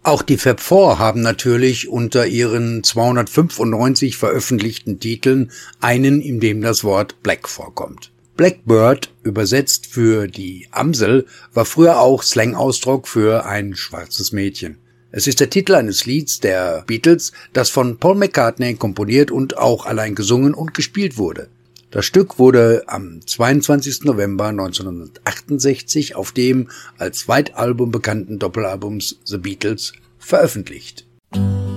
Auch die Fab Four haben natürlich unter ihren 295 veröffentlichten Titeln einen, in dem das Wort Black vorkommt. Blackbird, übersetzt für die Amsel, war früher auch Slangausdruck für ein schwarzes Mädchen. Es ist der Titel eines Lieds der Beatles, das von Paul McCartney komponiert und auch allein gesungen und gespielt wurde. Das Stück wurde am 22. November 1968 auf dem als White Album bekannten Doppelalbums The Beatles veröffentlicht.